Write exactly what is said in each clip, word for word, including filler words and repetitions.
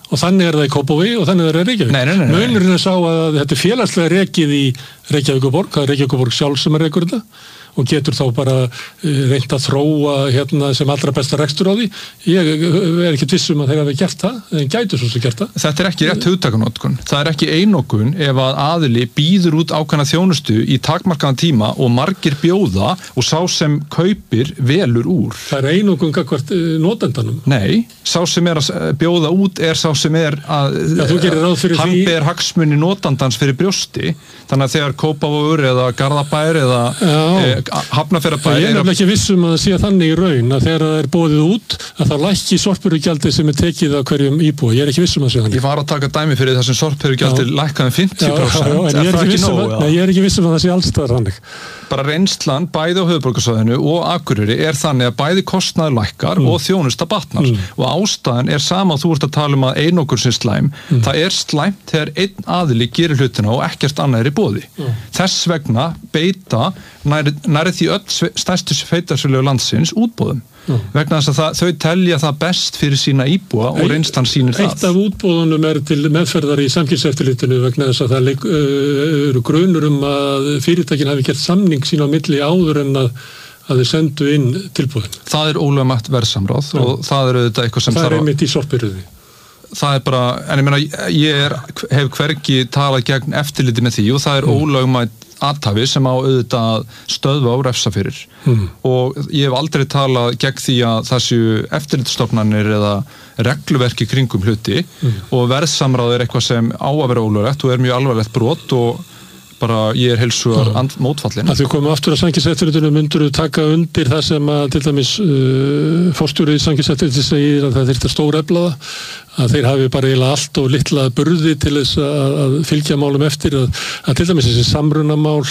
og þannig er það í Kópavogi og þannig er það í Reykjavík. Nei, nei, nei, nei. Munurinn er sá að þetta er félagslega rekið í Reykjavíkurborg, það er Reykjavíkurborg sjálf sem er rekur þetta og getur þá bara reynt að þróa hérna sem allra besta rekstur á því. Ég er ekki viss um að þeir hafi gert það, en gætu svo sem gert það. Þetta er ekki rétt hugtakanotkun. Það er ekki einokun ef að aðili býður út ákveðna þjónustu í takmarkaðan tíma og margir bjóða og sá sem kaupir velur úr. Það er einokun gagnvart notendanum. Nei, sá sem er að bjóða út er sá sem er að Já, þú gerir ráð fyrir hann því... ber hagsmuni notandans fyrir brjósti. Þannig að þegar Kópavogur eða Garðabær eða e, Hafnarfjarðarbær Ég er nefnilega ekki viss um að það sé þannig í raun að þegar það er boðið út að það lækki sorphirðugjaldið sem er tekið af hverjum íbúa. Ég er ekki viss um að það sé þannig. Ég var að taka dæmi fyrir það sem sorphirðugjaldið lækkaði um fimmtíu prósent. Já, já, en ég er ekki viss um að, nei, ég er ekki viss um að það sé alls staðar þannig. Bara reynslan bæði á höfuðborgarsvæðinu og Akureyri er þannig að bæði kostnaður lækkar mm. og þjónusta batnar mm. og ástæðan er sama að þú ert að tala um að einokun sé slæm. Mm. Það er slæmt þegar einn aðili gerir hlutina og ekkert annað er í boði. Mm. Þess vegna beita nær, nær því öll stærstu sveitarfélög landsins útboðum. Mm. Vegna þess að það, þau telja það best fyrir sína íbúa og reynslan sýnir það. Eitt af útboðunum er til meðferðar í samkeppniseftirlitinu vegna þess að það leik, uh, eru grunur um að fyrirtækin hafi gert samning sín á milli áður en að, að þeir sendu inn tilboðin. Það er ólögmætt verðsamráð mm. og það er auðvitað eitthvað sem það þarf er einmitt í sorphirðunni. Það er bara, en ég meina, ég er, hef hvergi talað gegn eftirliti með því og það er mm. ólögmætt athæfi sem á auðvitað að stöðva og refsa fyrir mm. og ég hef aldrei talað gegn því að það séu eftirlitsstofnanir eða regluverki kringum hluti mm. og verðsamráð er eitthvað sem á að vera ólöglegt og er mjög alvarlegt brot og bara ég er heilsugar mm. mótfallin. Að þau komum aftur að Samkeppniseftirlitinu myndur þú taka undir það sem að til dæmis uh, forstjóri Samkeppniseftirlitinu segir að það þyrfti að stórefla það að þeir hafi bara eiginlega allt og litla burði til þess að, að fylgja málum eftir að, að til dæmis þessi samrunamál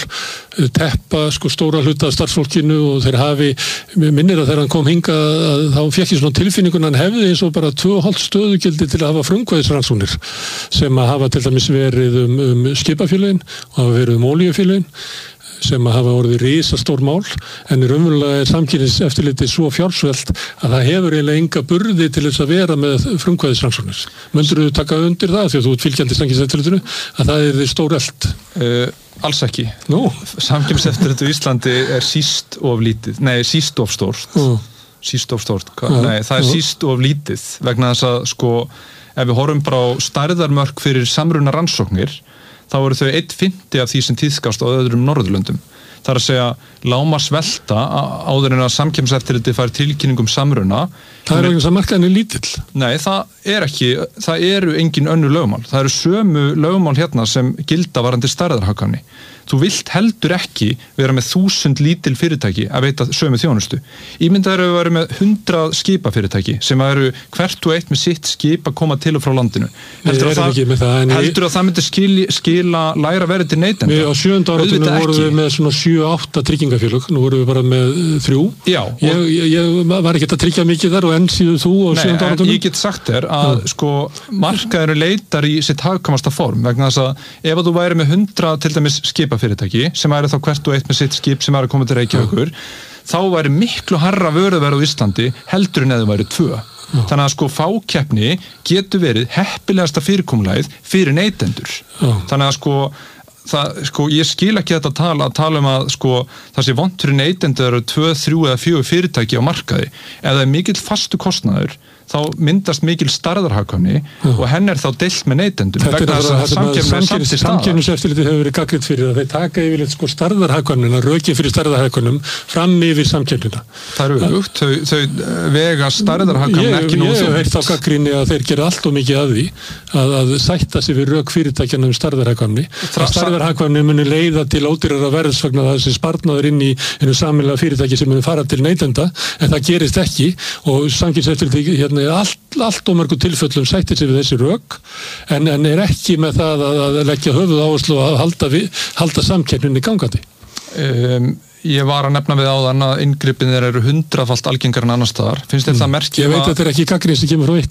teppa sko stóra hluta af starfsfólkinu og þeir hafi, minnir að þegar hann kom hinga að þá fékk ég svona tilfinningun hann hefði eins og bara tvö og hálft stöðugildi til að hafa frumkvæðisrannsóknir sem að hafa til dæmis verið um, um skipafélögin og hafa verið um olíufélögin sem að hafa orðið risastór mál en raunverulega er samkeppniseftirlitið svo fjársvelt að það hefur eiginlega enga burði til þess að vera með frumkvæðisrannsóknir. Myndur þú taka undir það því að þú ert fylgjandi Samkeppniseftirlitinu að það er stórelt? Uh, alls ekki. No. Samkeppniseftirlitið í Íslandi er síst of lítið, nei síst of stórt. Uh. Síst of stórt, uh. nei það er uh. síst of lítið vegna þess að sko ef við horfum bara á stærðarmörk fyrir samruna rannsóknir þá eru þau einn fimmti af því sem tíðkast á öðrum Norðurlöndum. Það er að segja lágmarksvelta áður en að Samkeppniseftirlitið fær tilkynning um samruna. Það er vegna þess að markaðin er lítill. Nei, það er ekki, það eru engin önnur lögmál. Það eru sömu lögmál hérna sem gilda varðandi stærðarhagkvæmni. Þú vilt heldur ekki vera með þúsund lítil fyrirtæki að veita sömu þjónustu. Ímyndaður að vera með hundrað skipafyrirtæki sem eru hvert og eitt með sitt skip að koma til og frá landinu. Heldur að það, það, heldur að það myndi skili, skila lægra verið til neytenda? Við á sjöunda áratugum vorum við með svona sjö átta tryggingafélög, nú vorum við bara með þrjú. Já. Ég, ég, ég var ekki að tryggja mikið þar og enn síðu þú á sjöunda áratugum. Nei, ég get sagt þér að mm. sko markaðurinn leitar í sitt hagkvæmasta form vegna þess að ef að þú væri með hundrað til dæmis skipafyrirtæki sem væri þá hvert og eitt með sitt skip sem væri að koma til Reykjavíkur, þá væri miklu harra vöruverð á Íslandi heldur en eða væri tvö. Já. Þannig að sko fákeppni getur verið heppilegasta fyrirkomulagið fyrir neytendur. Já. Þannig að sko, það, sko ég skil ekki þetta að tala, að tala um að sko það sé vont fyrir neytendur eru tvö, þrjú eða fjögur fyrirtæki á markaði. Ef það er mikill fastu kostnaður þá myndast mikil stærðarhagkvæmni og henn er þá deilt með neytendum vegna þess að Samkeppniseftirlitið hefur verið gagnrýnt fyrir að þeir taka yfirleitt sko stærðarhagkvæmnina, rökin fyrir stærðarhagkvæmnum fram yfir samkeppnina. Það eru aukt, þau, þau vega stærðarhagkvæmni ekki nógu þungt. Ég hef heilt á gagnrýni að þeir gera allt og mikið að því að, að sætta sig við rök fyrirtækjanna um stærðarhagkvæmni. Stærðarhagkvæmni muni leiða til ódýrara verðs vegna þessi sparnaður inn í einu sameiginlega fyrirtæki sem muni fara til neytenda en það gerist ekki og Samkeppniseftirlitið hérna allt, allt og mörgum tilfellum sættir sig við þessi rök en, en er ekki með það að, að leggja höfuð áherslu og að halda, halda samkeppninni gangandi. Um, ég var að nefna við áðan að inngripin þeir eru hundraðfalt algengar en annars staðar. Finnst þér mm. það merki Ég veit að þetta er ekki gagnrýni sem kemur frá ykkur sko.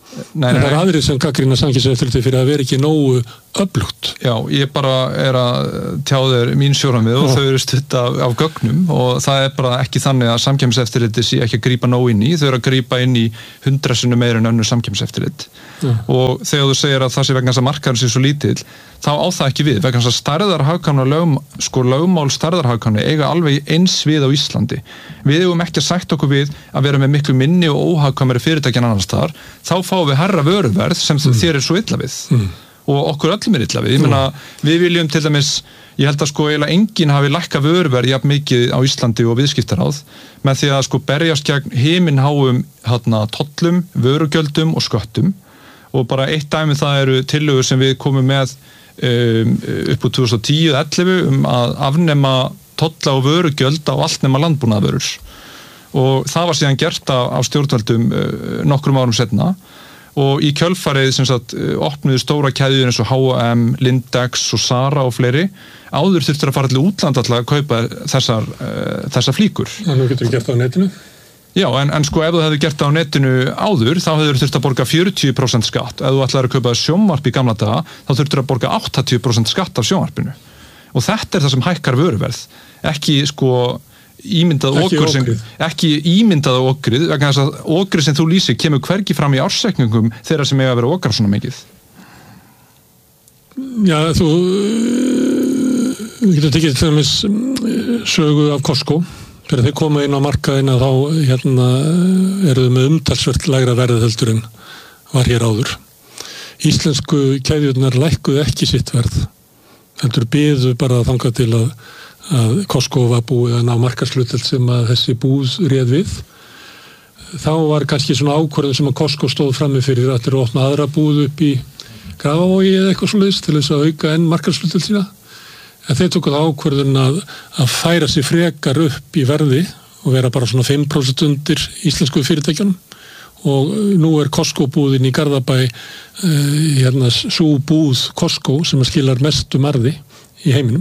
Nei, en nei, það er aðrir sem gagnrýna Samkeppniseftirlitið fyrir að vera ekki nógu öflugt. Já, ég bara er að tjá þér mín sjónarmið og þau eru stutt af, af gögnum og það er bara ekki þannig að Samkeppniseftirlitið sé ekki að grípa nóg inn í, þau eru að grípa inn í hundrasinu meira en önnur Samkeppniseftirlit. Já. Og þegar þú segir að það sé vegna þess að markaðurinn sé svo lítill, þá á það ekki við, vegna þess að stærðarhagkvæmni og lögum, sko, lögmál stærðarhagkvæmni eiga alveg eins við á Íslandi. Við eigum ekki að sætta okkur við að vera með miklu minni og óhagkvæmari fyrirtæki en annars staðar, þá fáum við hærra vöruverð sem mm. þér er svo illa við mm. og okkur öllum er illa við. Ég meina, við viljum til dæmis, ég held að sko eiginlega enginn hafi lækkað vöruverð jafn mikið á Íslandi og viðskiptaráð með því að sko berjast gegn himinháum hérna tollum, vörugjöldum og sköttum og bara eitt dæmi það eru tillögur sem við komum með um, upp úr tvö þúsund og tíu til ellefu um að afnema tolla og vörugjöld á allt nema landbúnaðarvörur og það var síðan gert af, af stjórnvöldum uh, nokkrum árum setna og í kjölfarið sem sagt opnuðu stóra keðjur eins og H og M, Lindex og Zara og fleiri áður þurftur að fara til útlanda til að kaupa þessar, uh, þessar flíkur. En nú getur við gert það á netinu? Já, en, en sko ef þú hefði gert það á netinu áður þá hefur þurft að borga fjörutíu prósent skatt. Ef þú ætlar að kaupa sjónvarp í gamla daga þá þurftur að borga áttatíu prósent skatt af sjónvarpinu. Og þetta er það sem hækkar vöruverð. Ekki sko ímyndað ekki okur sem, ekki ímyndað okrið, vegna þess að okrið sem þú lýsir kemur hvergi fram í ársreikningum þeirra sem eiga að vera okrar svona mikið. Já, þú getur tekið til dæmis sögu af Costco. Þegar þeir koma inn á markaðina þá hérna, eru þau með umtalsvert lægra verð heldur en var hér áður. Íslensku keðjurnar lækkuðu ekki sitt verð. Heldur biðu bara þangað til að, að Costco var búið að ná markaðshlutdeild sem að þessi búð réð við. Þá var kannski svona ákvörðun sem að Costco stóð frammi fyrir að þeir opna aðra búð upp í Grafavogi eða eitthvað svoleiðis til þess að auka enn markaðshlutdeild sína. En þeir tóku það ákvörðun að, að færa sig frekar upp í verði og vera bara svona fimm prósent undir íslensku fyrirtækjunum og nú er Costco búðin í Garðabæ uh, hérna sú búð Costco sem skilar mestu marði í heiminum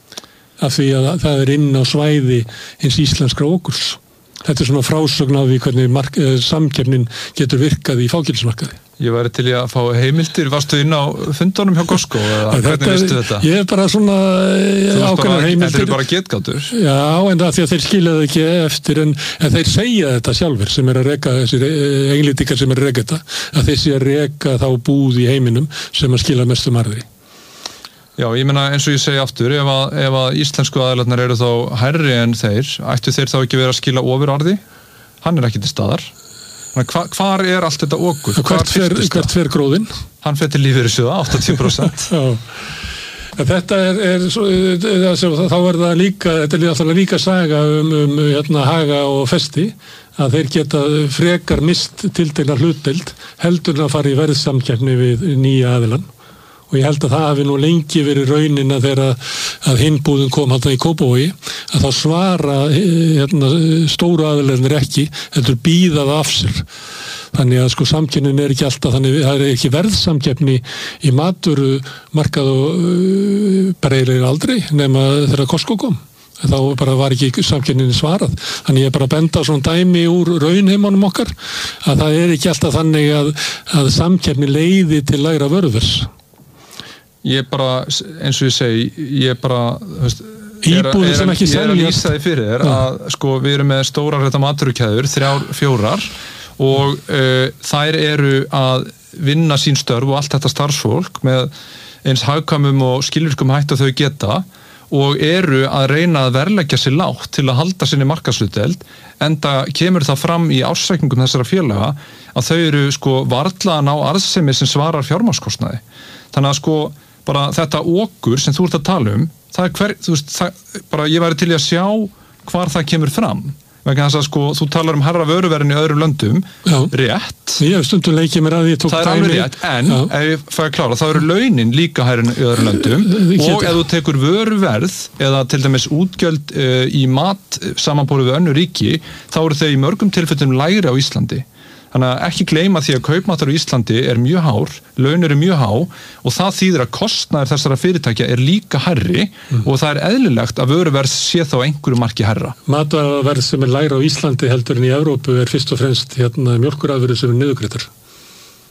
af því að það er inn á svæði hins íslenskra okurs. Þetta er svona frásögn af því hvernig mark, uh, samkeppnin getur virkað í fágilsmarkaði. Ég væri til að fá heimildir, varstu inn á fundunum hjá Costco eða hvernig vistu þetta? Ég er bara svona ákveðnar heimildir. Þetta er bara getgátur? Já, en það því að þeir skiljaðu ekki eftir en, en þeir segja þetta sjálfur sem er að reka, þessir englendingar sem er að reka þetta, að þeir sé að reka þá búð í heiminum sem að skila mestu marði. Já, ég meina eins og ég segi aftur, ef að, ef að íslensku aðilarnar eru þá hærri en þeir, ættu þeir þá ekki verið að skila ofurarði? Hann er ekki til staðar. Hva, hvar er allt þetta okur? Hvert fer, hvert fer gróðinn? Hann fer til lífeyrissjóða, áttatíu prósent. Já, þetta er, er svo, þá er það líka, þetta er alltaf líka saga um, um hérna, Haga og Festi, að þeir geta frekar mist tiltegna hlutdeild heldur að fara í verðsamkeppni við nýja aðilann. Og ég held að það hafi nú lengi verið raunin að þegar að hinbúðin kom haldan í Kópavogi að þá svara hérna, stóru aðilarnir ekki, heldur býða það af sér. Þannig að sko samkeppnin er ekki alltaf, þannig að það er ekki verðsamkeppni í matvöru markað og uh, bara eiginlega aldrei nema þegar Costco kom. Þá bara var ekki samkeppninni svarað. Þannig ég er bara að benda á svona dæmi úr raunheimunum okkar að það er ekki alltaf þannig að, að samkeppni leiði til lægra vöruverðs. Ég bara, eins og ég segi, ég bara, þú veist, íbúðir sem ekki selja. Ég er að lýsa því fyrir þér að sko við erum með stórar þetta matvörukeðjur, þrjár, fjórar og uh, þær eru að vinna sín störf og allt þetta starfsfólk með eins hagkvæmum og skilvirkum hætti þau geta og eru að reyna að verðleggja sér lágt til að halda sinni markaðshlutdeild enda kemur það fram í ársreikningum þessara félaga að þau eru sko varla að ná arðsemi sem svarar fjármagnskostnaði. Þannig að sko bara þetta okur sem þú ert að tala um, það er hver, þú veist, það, bara ég væri til í að sjá hvar það kemur fram. Vegna þess að sko, þú talar um herra vöruverðin í öðrum löndum, já. Rétt. Ég hef stundum leikið mér að ég tók það dæmi. Það er alveg rétt, en já. Ef ég fæ að klára, þá eru launin líka herrin í öðrum löndum og ef þú tekur vöruverð eða til dæmis útgjöld uh, í mat samanborið við önnur ríki, þá eru þau í mörgum tilfellum lægri á Íslandi. Þannig að ekki gleyma því að kaupmáttur á Íslandi er mjög hár, laun eru mjög há og það þýðir að kostnaður þessara fyrirtækja er líka hærri mm. og það er eðlilegt að vöruverð sé þá einhverju marki hærra. Matvælaverð sem er lægra á Íslandi heldur en í Evrópu er fyrst og fremst hérna, mjólkurafurðir sem er niðurgreiddar.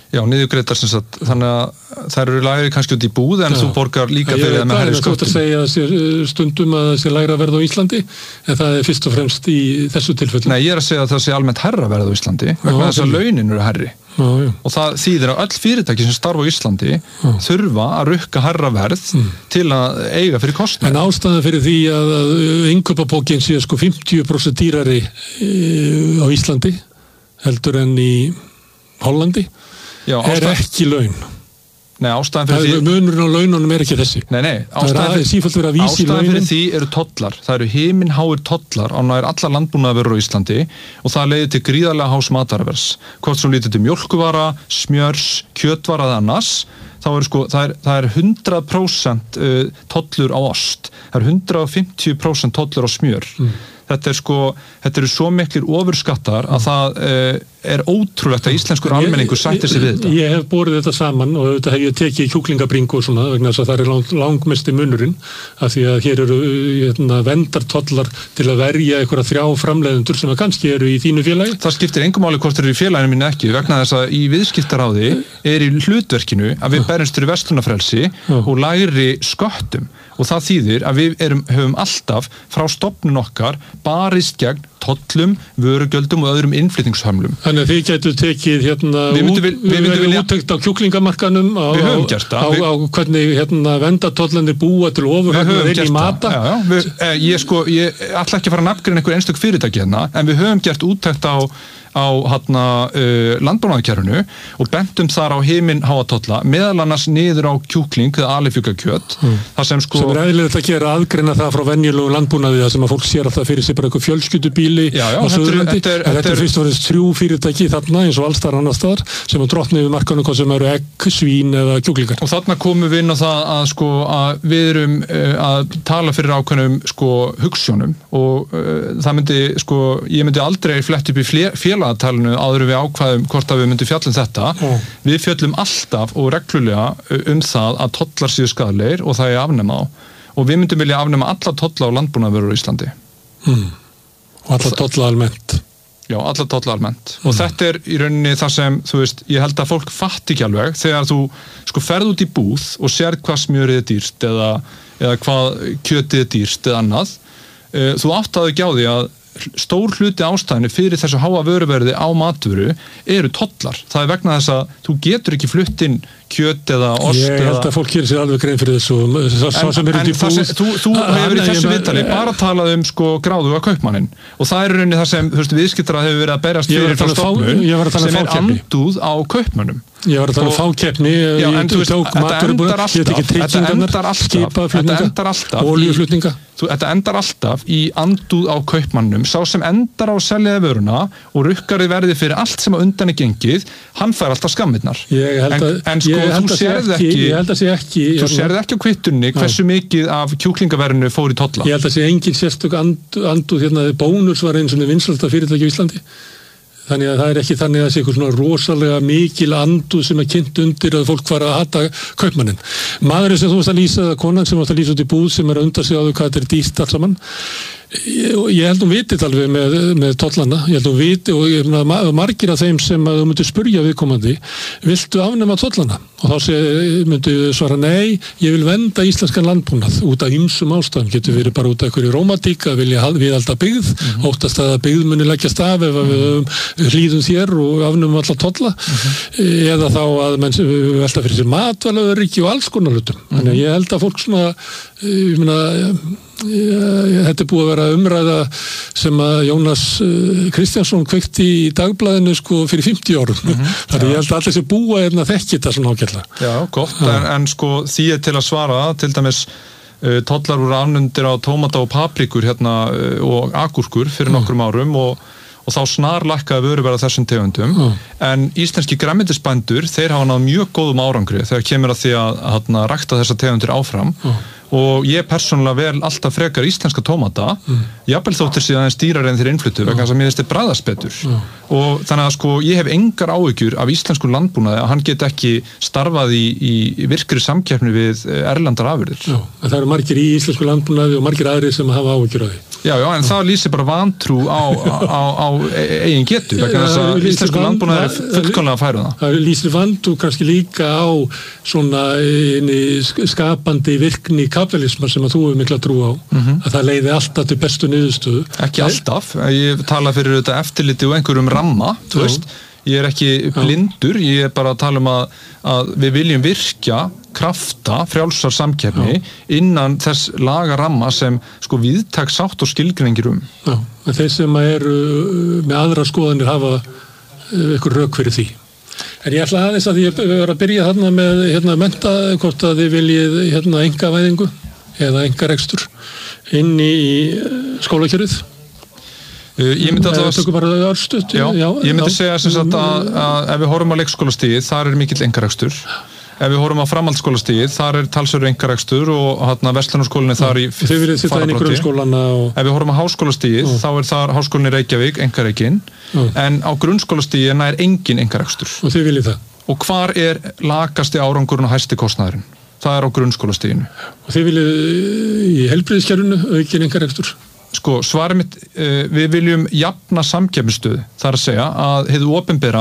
Já, niðurgreiddar sem sagt, þannig að þær eru lægri kannski út í búð en Já. Þú borgar líka fyrir það með hærri sköttum. Það er að segja að sé stundum að það sé lægra verð á Íslandi, en það er fyrst og fremst í þessu tilfelli. Nei, ég er að segja að það sé almennt hærra verð á Íslandi, vegna þess að launin eru hærri. Já, já. Og það þýðir að öll fyrirtæki sem starfa á Íslandi já. Þurfa að rukka hærra verð mm. til að eiga fyrir kostnað. En ástæðan fyrir því að, að innkaupabókin sé sko fimmtíu prósent dýrari e, á Íslandi heldur en í Hollandi Já, er ástæð... ekki laun. Nei, ástæðan fyrir því... Munurinn á laununum er ekki þessi. Nei, nei, ástæðan fyrir, sífellt verið að vísa í launin. Ástæðan fyrir því eru tollar. Það eru himinháir tollar á nær allar landbúnaðarvörur á Íslandi og það leiðir til gríðarlega hás matarverðs. Hvort sem lítið til mjólkuvara, smjörs, kjötvara eða annars, þá er sko, það er, það er hundrað prósent tollur á ost. Það er hundrað og fimmtíu prósent tollur á smjör. Mm. Þetta er sko, þetta eru svo miklir ofurskattar að það eh, er ótrúlegt að íslenskur almenningur sættir sig við þetta. Ég hef borið þetta saman og þetta hef ég tekið kjúklingabringu og svona vegna þess að það er lang, langmesti munurinn af því að hér eru hérna, vendartollar til að verja einhverja þrjá framleiðendur sem kannski eru í þínu félagi. Það skiptir engum máli hvort þeir eru í félaginu mínu ekki vegna þess að í viðskiptaráði er í hlutverkinu að við berjumst fyrir verslunarfrelsi og lægri sköttum. Og það þýðir að við erum, höfum alltaf frá stofnun okkar barist gegn tollum, vörugjöldum og öðrum innflyttingshömlum. Þannig að þið getur tekið hérna úttekt á kjúklingamarkanum á, á, á hvernig hérna vendatollanir búa til ofurhagnar inn í mata. Já, já, við, eh, ég sko, ég ætla ekki að fara að nafngreina einhver einstök fyrirtæki hérna, en við höfum gert úttekt á á hérna uh, landbúnaðarkerfinu og bentum þar á himinháa tolla meðal annars niður á kjúkling eða alifugakjöt mm. það sem sko sem er eðlilegt að gera aðgreina það frá venjulegu landbúnaði það sem að fólk sér alltaf fyrir sig bara eitthvað fjölskyldubíli á Suðurlandi en þetta er fyrst og fremst þrjú fyrirtæki þarna eins og alls þar annars þar sem að drottni við markanum hvað sem eru egg, svín eða kjúklingar og þarna komum við inn á það að sko að við erum uh, að tala fyrir ákveðnum sko hugssjónum og uh, það myndi sko ég myndi aldrei flett upp í félag talinu áður við ákvæðum hvort að við myndum fjalla um þetta. Mm. Við fjöllum alltaf og reglulega um það að tollar séu skaðlegir og það er afnema á. Og við myndum vilja afnema alla tolla á landbúnaðarvörur í Íslandi. Mm. Og alla tolla almennt. Já, alla tolla almennt. Mm. Og þetta er í rauninni það sem, þú veist, ég held að fólk fatti ekki alveg þegar þú sko ferð út í búð og sér hvað smjörið er dýrt eða, eða hvað kjötið er dýrt eða annað. Þú áttaðu ekki á því að stór hluti ástæðinu fyrir þessu háa vöruverði á matvöru eru tollar. Það er vegna þess að þú getur ekki flutt inn kjöt eða ost Ég held að fólk gerir sér alveg grein fyrir þessu sá sem er út í búð Þú, þú hefur í þessu viðtali bara talað um sko gráðuga kaupmannin og það er rauninni það sem þú veist viðskiptara hefur verið að berast fyrir frá stofnun sem er andúð á kaupmönnum Ég var að tala um fákeppni Já, en þú veist, þetta endar alltaf þetta endar alltaf olíuflutninga Þetta endar alltaf í andúð á kaupmannum sá sem endar á að selja vöruna og rukkar í verði fyrir allt sem á undan er gengið hann fær alltaf skammirnar en, en sko, þú sérð ekki ég held að sé ekki þú sérð ekki á kvittunni hversu mikið af kjúklingaverðinu fór í tolla Ég held að sé engin sérstök andúð, andúð hérna, Bónus var eins og vinsælasta fyrirtæki í Íslandi Þannig að það er ekki þannig að það sé eitthvað svona rosalega mikil andúð sem er kynnt undir að fólk var að hata kaupmannin. Maðurinn sem þú varst að lýsa, eða konan sem þú varst að lýsa út í búð sem er að undra sig á því hvað þetta er dýrt allt saman. Ég, ég held hún vitið alveg með, með tollana, ég held hún vitið og ég, margir af þeim sem að þú myndir spurja viðkomandi, viltu afnema tollana? Og þá sé, myndir svara nei, ég vil venda íslenskan landbúnað út af ýmsum ástæðum, getur verið bara út af einhverju rómatík að vilja viðhalda byggð, mm-hmm. óttast að byggð muni leggjast af ef mm-hmm. við hlýðum þér og afnumum alla tolla, mm-hmm. eða þá að menn velta fyrir sér matvælaöryggi og alls konar hlutum. Mm-hmm. Þannig að ég held að fólk svona, ég meina, þetta er búið að vera umræða sem að Jónas Kristjánsson kveikti í dagblaðinu sko fyrir fimmtíu árum mm-hmm. þannig ja. Ég held að allir sem búa er að þekki þetta svona ágætlega Já, gott, ja. en, en sko því er til að svara til dæmis uh, tollar voru afnumdir á tómata og paprikur hérna uh, og agúrkur fyrir mm. nokkrum árum og og þá snarlækkaði vöruverð þessum tegundum mm. en íslenski grænmetisbændur þeir hafa náð mjög góðum árangri þegar kemur að því að, að rækta þessa tegundir áfram mm. og ég persónulega vel alltaf frekar íslenska tómata mm. jafnvel þóttir síðan aðeins dýrari en þeir innfluttu mm. vegna þess að mér finnst þeir bragðast betur mm. og þannig að sko ég hef engar áhyggjur af íslensku landbúnaði að hann get ekki starfað í, í virkri samkeppni við erlendar afurðir Já, það eru margir í íslensku landbúnaði og margir aðrir sem hafa áhyggjur af því Já, já, en það lýsir bara vantrú á, á, á eigin getu vegna þess að íslensku landbúnaður er fullkomlega að færa það. Það lýsir vantrú kannski líka á svona skapandi virkni kapitalisma sem að þú hefur mikla trú á, mm-hmm. að það leiði alltaf til bestu niðurstöðu. Ekki alltaf, ég tala fyrir þetta eftirliti og einhverjum ramma, þú veist, ég er ekki blindur, ég er bara að tala um að, að við viljum virkja krafta, frjálsar samkeppni innan þess lagaramma sem sko víðtæk sátt og skilgreiningir um. Já, en þeir sem eru með aðra skoðanir hafa ykkur rök fyrir því. En ég ætla aðeins að ég verið að byrja þarna með hérna mennta, hvort að þið viljið hérna engavæðingu eða engarekstur inn í skólakjörið. Uh, ég myndi alltaf örstutt, já, já, ég myndi já. segja sem sagt að, að ef við horfum á leikskólastigið, þar er mikill einkarekstur. Ef við horfum á framhaldsskólastigið, þar er talsverður einkarekstur og hérna verslunarskólinni þar í farabróti. Og... Ef við horfum á háskólastigið, já. Þá er þar háskólinni Reykjavík einkarekin, en á grunnskólastigið er engin einkarekstur. Og þið viljið það? Og hvar er lakasti árangurinn og hæsti kostnaðurinn? Það er á grunnskólastiginu. Og þið viljið í heilbrigðiskerfinu aukin einkarekstur? Sko, svarið mitt, við viljum jafna samkeppnisstöðu, þar að segja að hið opinbera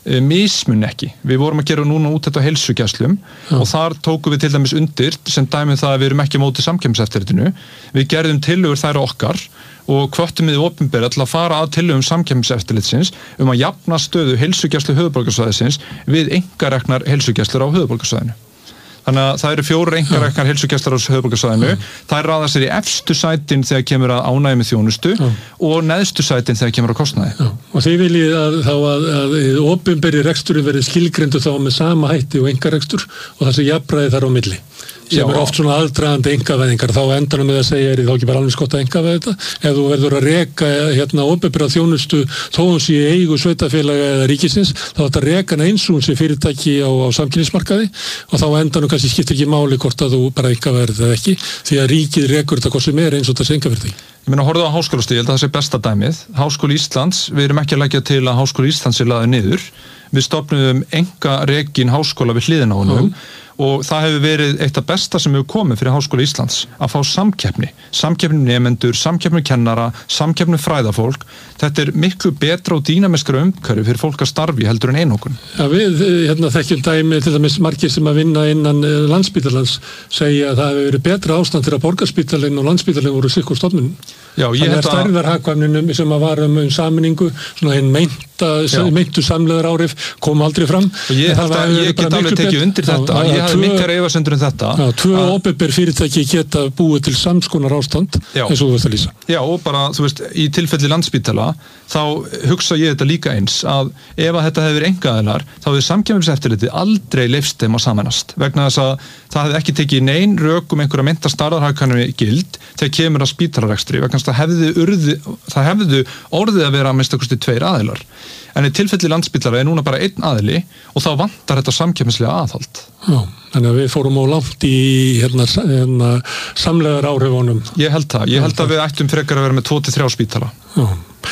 mismun ekki. Við vorum að gera núna út þetta á heilsugæslum og þar tókum við til dæmis undir sem dæmið það að við erum ekki á móti samkeppniseftirlitinu. Við gerðum tillögur þær okkar og hvöttum við opinbera til að fara að tillögum samkeppniseftirlitsins um að jafna stöðu heilsugæslu höfuðborgarsvæðisins við einkareknar heilsugæslur á höfuðborgarsvæðinu. Þannig að það eru fjórar einkareknar heilsugæslar á höfuðborgarsvæðinu. Mm. Það raða sér í efstu sætin þegar kemur að ánægju með þjónustu mm. og neðstu sætin þegar kemur að kostnaði. Já. Og þið viljið að þá að, að opinberi reksturinn verið skilgreindur þá með sama hætti og einkarekstur og það sem jafnræði þar á milli. Sem Já. Er oft svona aðdragandi einkavæðingar, þá endanum með að segja er þá ekki bara alveg skott að einkavæða þetta. Ef þú verður að reka hérna opinbera þjónustu þó hún sé í eigu sveitafélaga eða ríkisins, þá þetta reka hana eins og hún sé fyrirtæki á, á samkynnismarkaði og þá endanum kannski skiptir ekki máli hvort að þú bara einkavæðir það ekki, því að ríkið rekur þetta hvað sem er eins og þessi einkafyrirtæki. Ég meina, horfðu á háskólastig, ég held að það sé besta dæmið. Háskóli Íslands, við erum ekki að leggja til að Háskóli Íslands er lagður niður. Við stofnuðum einkarekin háskóla við hliðina á honum. Uh-huh. Og það hefur verið eitt af besta sem hefur komið fyrir Háskóla Íslands að fá samkeppni, samkeppni nemendur, samkeppni kennara, samkeppni fræðafólk. Þetta er miklu betra og dýnamiskara umhverfi fyrir fólk að starfi heldur en einokun. Ja, við hérna, þekkjum dæmi til dæmis margir sem að vinna innan Landspítalans segja að það hefur verið betra ástand til að Borgarspítalinn og Landspítalinn voru sikkur stofnun. Já, ég held að stærðarhagkvæmninum sem að var um, um sammenningu, svona hinn meinta, meintu samlegar áhrif kom aldrei fram. Og ég held að ég get alveg tekið undir þetta. Já, ég hafði miklar efasemdir um þetta. Já, tvö opinber fyrirtæki geta búið til samskonar ástand, já. Eins og þú veist að lýsa. Já, og bara, þú veist, í tilfelli Landspítala, þá hugsa ég þetta líka eins, að ef að þetta hefur verið einkaaðilar, þá hefur samkeppniseftirlitið aldrei leyfst þeim að sameinast. Vegna þess að það hefði ekki tekið nein rök um einhverja meinta stærðarhagkvæmni gild þegar kemur að spítalarekstri, vegna þess að það hefði, urði, það hefði orðið að vera að minnsta kosti tveir aðilar. En í tilfelli Landspítala er núna bara einn aðili og þá vantar þetta samkeppnislega aðhald. Já, þannig að við fórum á langt í hérna, hérna, samlegar áhrifunum. Ég held það. Ég held að við ættum frekar að vera með tvo til þrjá spítala. Já.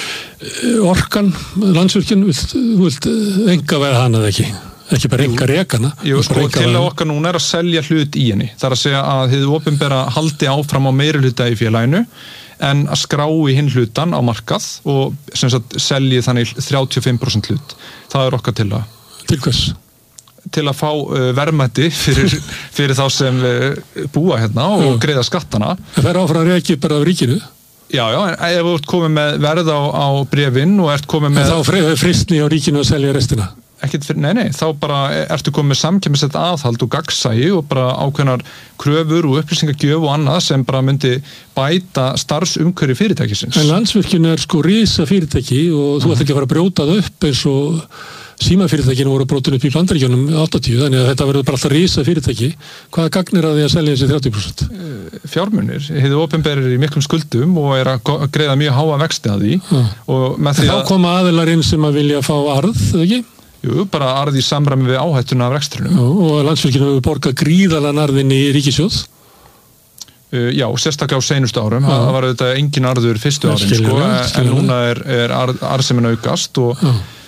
Orkan, Landsvirkjun, þú vilt engavæða hana eða ekki? Ekki bara enga rekana. Jú, sko, til að okkar núna er að selja hlut í henni. Það er að segja að hið opinbera haldi áfram á meiri hluta í félaginu en að skrá í hinn hlutan á markað og sem sagt selji þannig þrjátíu og fimm prósent hlut. Það er okkar til að... Til hvers? Til að fá uh, verðmæti fyrir, fyrir þá sem uh, búa hérna og já. Greiða skattana. Það er áfram rekið bara af ríkinu? Já, já, en ef þú ert komið með verð á, á bréfin og ert komið með... En þá er fristni á ríkinu að selja restina? Ekkert fyrir, nei, nei, þá bara ertu komið með samkeppnissett aðhald og gagnsæi og bara ákveðnar kröfur og upplýsingagjöf og annað sem bara myndi bæta starfsumhverfi fyrirtækisins. En Landsvirkjun er sko risa fyrirtæki og þú ætti ekki að fara að brjóta það upp eins og símafyrirtækinu voru brotin upp í Bandaríkjunum áttatíu, þannig að þetta verður bara alltaf risa fyrirtæki. Hvaða gagn er að því að selja þessi þrjátíu prósent? Fjármunir. Hið opinberir í miklum skuldum og er að greiða mjög háa vexti að því. Ah. Og með því að... Þá koma aðilar inn sem að vilja fá arð, eða ekki? Jú, bara arð í samræmi við áhættuna af rekstrinum. Já, og Landsvirkjun hefur borgað gríðarlegan arðinn í ríkissjóð. Uh, já, sérstaklega á seinustu árum. Já. Það var auðvitað engin arður fyrstu árin, sko, en núna er, er arð, arðsemin aukast og já.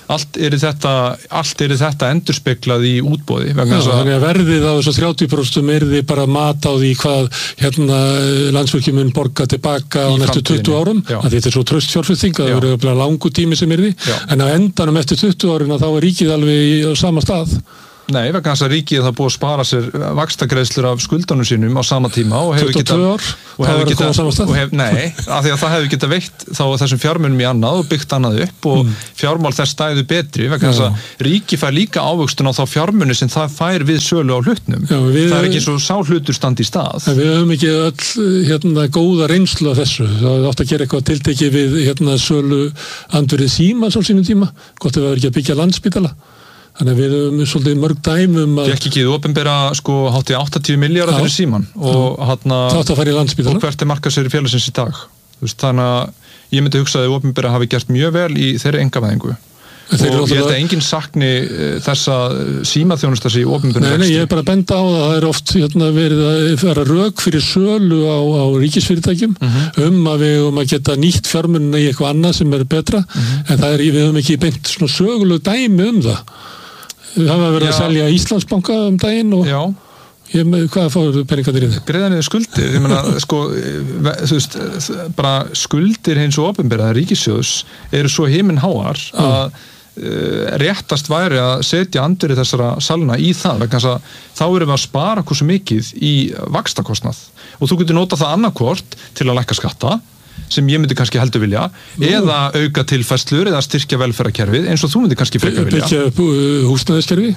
allt er þetta allt er þetta endurspeglað í útboði Já, þannig að verðið á þessu þrjátíu prósent yrði bara mat á því hvað hérna Landsvirkjun mun borga tilbaka á næstu tuttugu árum, að þetta er svo traust fjárfesting að það verður langur tími sem yrði, en á endanum eftir tuttugu árin að þá er ríkið alveg á sama stað. Nei, vegna þess að ríkið það búið að spara sér vaxtagreiðslur af skuldunum sínum á sama tíma og hefur getað og hefur getað hef, nei, af því að það hefur getað veitt þá þessum fjármunum í annað og byggt annað upp og mm. fjármál þess stæðu betri vegna þess að ríkið fær líka ávöxtun á þá fjármuni sem það fær við sölu á hlutnum. Já, við, það er ekki svo sá hlutur standi í stað. Við höfum ekki öll hérna góða reynslu af þessu. Það átt að gera eitthvað tiltekið við hérna sölu andverið Símans á sínum tíma, gott að við verðum ekki að byggja Landspítala. Þannig að við höfum svolítið mörg dæmum að... Gekk ekki þið opinbera sko hátt í áttatíu milljarða fyrir Síman og hana... Það átt að fara í Landspítala. Og hvert er markaðsvirði félagsins í dag? Veist, þannig að ég myndi hugsa að þið opinbera hafi gert mjög vel í þeirri einkavæðingu. Og ég held að enginn sakni þessa símaþjónusta sig í opinberum vexti. Nei, nei, ég er bara að benda á það. Það er oft hérna, verið að vera rök fyrir sölu á, á ríkisfyrirtækjum mm-hmm. um að við um að geta nýtt fjármunina í eitthvað annað sem er betra, mm-hmm. en það er, við höfum ekki beint svona sögulegu dæmi um það. Við hafa verið Já. að selja Íslandsbanka um daginn og Já. Ég með, hvað fór peningarnir í þið? Greiða niður skuldir, ég meina, sko, þú veist, bara skuldir hins og opinbera ríkissjóðs eru svo himinháar að uh, réttast væri að setja andurinn þessara salna í það, vegna þess að þá erum við að spara okkur svo mikið í vaxtakostnað og þú getur notað það annarkvort til að lækka skatta sem ég myndi kannski heldur vilja Nú. eða auka tilfærslur eða styrkja velferðarkerfið eins og þú myndi kannski frekar vilja. Byggja upp húsnæðiskerfi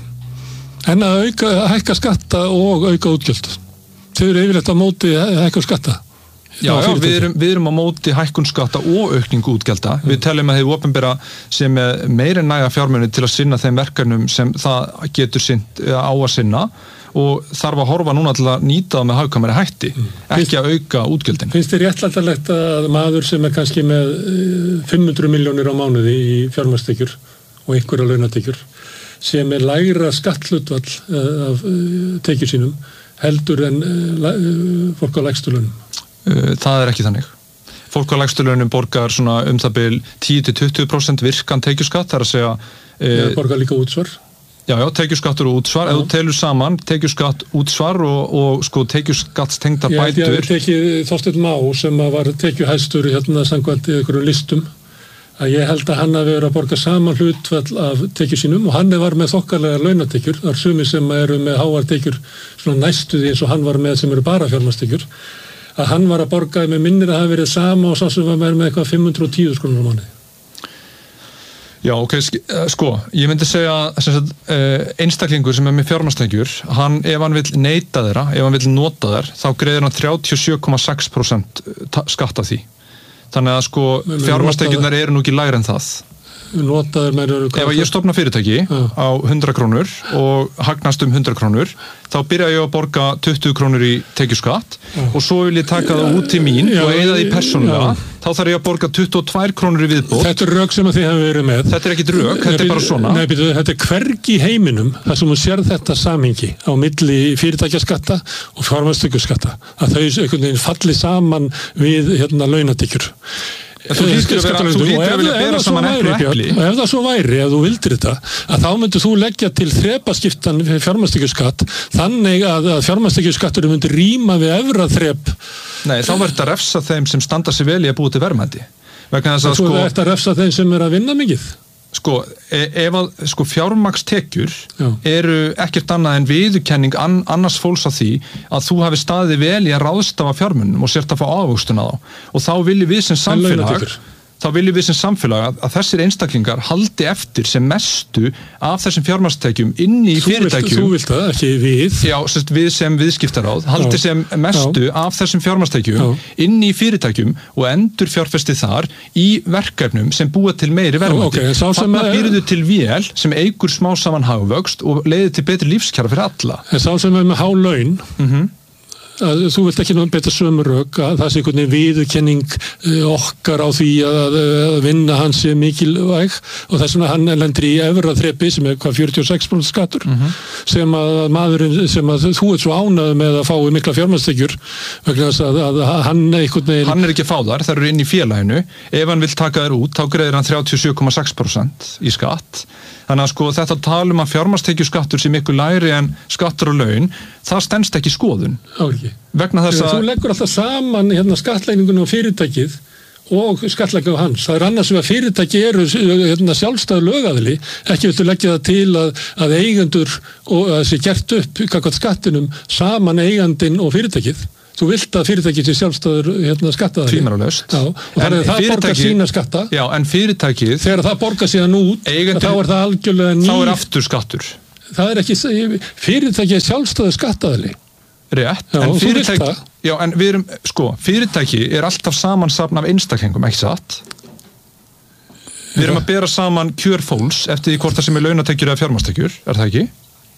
en að auka, hækka skatta og auka útgjöld. Þau eru yfirleitt á móti hækka skatta. Já, já við, erum, við erum á móti hækkun skatta og aukningu útgjalda. Mm. Við teljum að þau opinbera sem er meira en næga fjármuni til að sinna þeim verkefnum sem það getur sinnt á að sinna og þarf að horfa núna til að nýta það með hagkvæmari hætti, mm. ekki að auka útgjöldin. Finnst þér réttlætanlegt að maður sem er kannski með fimm hundruð milljónir á mánuði í fjármagnstekjur og einhverja launatekjur sem er lægra skatthlutfall af tekjur sínum heldur en fólk á lægstu launum? Það er ekki þannig. Fólk á lægstu launum borgar svona um það bil tíu til tuttugu prósent virkan tekjuskatt, það er að segja... E, borgar líka útsvar? Já, já, tekjuskattur og útsvar. Ef þú telur saman tekjuskatt, útsvar og, og sko tekjuskattstengda bætur... Ég held ég að tekið Þorsteinn Má sem var tekjuhæstur hérna samkvæmt einhverjum listum að ég held að hann hafi verið að borga saman hlutfall af tekjur sínum og hann var með þokkalega launatekjur. Það er sumir sem eru með háar tekjur svona næstuði eins og hann var með sem eru bara fjármagnstekjur. Að hann var að borga með minnir að hafa verið sama og sá sem var með eitthvað fimm hundruð og tíu þúsund krónur á mánuði. Já, ok, sko, ég myndi segja að einstaklingur sem er með fjármagnstekjur, hann, ef hann vill neita þeirra, ef hann vill nota þeir, þá greiðir hann þrjátíu og sjö komma sex prósent skatt af því. Þannig að sko, fjármagnstekjurnar eru nú ekki lægri en það. Notaður með eru... Ef ég stofna fyrirtæki ja. á hundrað krónur og hagnast um hundrað krónur, þá byrja ég að borga tuttugu krónur í tekjuskatt ja. og svo vil ég taka það út til mín ja, og eyða því persónulega, ja. þá þarf ég að borga tuttugu og tvær krónur í viðbót. Þetta er rök sem að þið hefur verið með. Þetta er ekkit rök, þetta er bara svona. Nei, byrju, þetta er hvergi í heiminum þar sem þú sér þetta samhengi á milli fyrirtækjaskatta og fjármagnstekjuskatta, að þau einhvern veginn falli saman við hérna launatekjur. Þú hlýtur að, að vilja bera saman epli og epli. Og ef það svo væri, ef þú vildir þetta, að þá myndir þú leggja til þrepaskiptan fjármagnstekjuskatt þannig að, að fjármagnstekjuskatturinn myndir rýma við efra þrep. Nei, þá verður þetta að refsa þeim sem standa sig vel í að búa til verðmæti. Vegna þess að sko... Þú verður þetta að refsa þeim sem er að vinna mikið? Sko, ef að sko, fjármagnstekjur Já. eru ekkert annað en viðurkenning an, annars fólks að því að þú hafi staðið vel í að ráðstafa fjármunum og sért að fá ávöxtun á þá. Og þá viljum við sem samfélag, þá viljum við sem samfélag að, að þessir einstaklingar haldi eftir sem mestu af þessum fjármagnstekjum inn í þú fyrirtækjum. Þú vilt það, ekki við. Já, sérst, við sem viðskiptaráð haldi Já. sem mestu Já. af þessum fjármagnstekjum Já. inn í fyrirtækjum og endur fjárfesti þar í verkefnum sem búa til meiri verðmæti. Okay, Þannig að býrðu til vél sem eigur smá saman hagvöxt og leiðir til betri lífskjara fyrir alla. En sá sem er með há laun, mm-hmm. að þú vilt ekki beita sömu rök að það sé einhvern veginn viðurkenning okkar á því að, að vinna hans sé mikilvæg og þess vegna hann lendir í efra þrepi sem er hvað fjörutíu og sex prósent skattur mm-hmm. sem að maðurinn sem að þú ert svo ánægður með að fá mikla fjármagnstekjur vegna þess að, að hann einhvern veginn hann er ekki að fá þar, það eru inn í félaginu ef hann vil taka þær út, þá greiðir hann þrjátíu og sjö komma sex prósent í skatt. Þannig að sko þetta talum að fjármagnstekjuskattur sé miklu lægri en skattur og laun, það stenst ekki skoðun. Okay. Vegna þess að... Þú leggur alltaf saman hérna, skattlagningunum á fyrirtækið og skattlagningu á hans. Það er annars að fyrirtæki eru hérna, sjálfstæður lögaðili, ekki viltu leggja það til að, að eigendur og að það sé gert upp kakvað skattinum saman eigandinn og fyrirtækið. Þú vilt að fyrirtæki sé sjálfstæður hérna, skattaðari. Tvímælalaust. Já, og þannig að það borgar sína skatta. Já, en fyrirtækið... Þegar það borgar síðan út, eigendur, þá er það algjörlega ný... Þá er aftur skattur. Það er ekki... Fyrirtæki er sjálfstæður skattaðari. Rétt. Já, en og þú vilt það. Já, en við erum... Sko, fyrirtæki er alltaf samansafn af einstaklingum, ekki satt? Við erum að bera saman kjör fólks eftir því hvort það sem er launatekjur eða fjármagnstekjur, er það ekki?